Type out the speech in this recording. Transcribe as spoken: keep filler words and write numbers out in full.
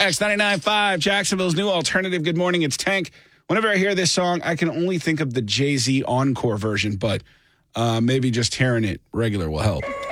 X ninety-nine point five, Jacksonville's new alternative. Good morning, it's Tank. Whenever I hear this song, I can only think of the Jay-Z encore version, but uh, maybe just hearing it regular will help.